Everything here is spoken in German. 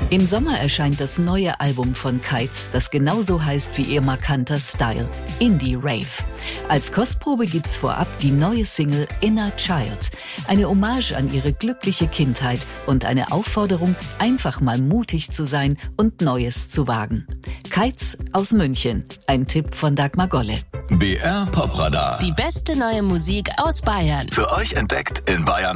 Im Sommer erscheint das neue Album von Kites, das genauso heißt wie ihr markanter Style, Indie Rave. Als Kostprobe gibt's vorab die neue Single Inner Child, eine Hommage an ihre glückliche Kindheit und eine Aufforderung, einfach mal mutig zu sein und Neues zu wagen. Kites aus München, ein Tipp von Dagmar Golle. BR Popradar. Die beste neue Musik aus Bayern. Für euch entdeckt in Bayern